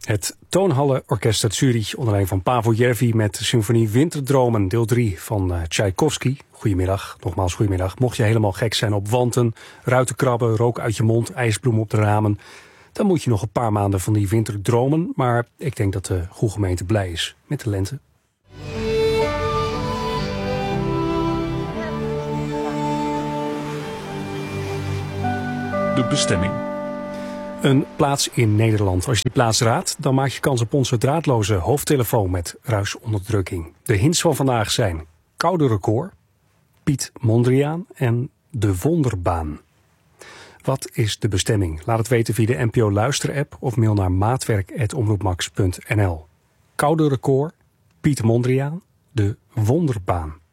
Het Toonhallenorkest uit Zurich onder leiding van Paavo Järvi met de symfonie Winterdromen, deel 3 van Tchaikovsky. Goedemiddag, nogmaals goedemiddag. Mocht je helemaal gek zijn op wanten, ruitenkrabben, rook uit je mond, ijsbloem op de ramen, dan moet je nog een paar maanden van die winter dromen. Maar ik denk dat de goede gemeente blij is met de lente. De bestemming. Een plaats in Nederland. Als je die plaats raadt, dan maak je kans op onze draadloze hoofdtelefoon met ruisonderdrukking. De hints van vandaag zijn Koude Record, Piet Mondriaan en De Wonderbaan. Wat is de bestemming? Laat het weten via de NPO Luisterapp of mail naar maatwerk@omroepmax.nl. Koude Record, Piet Mondriaan, De Wonderbaan.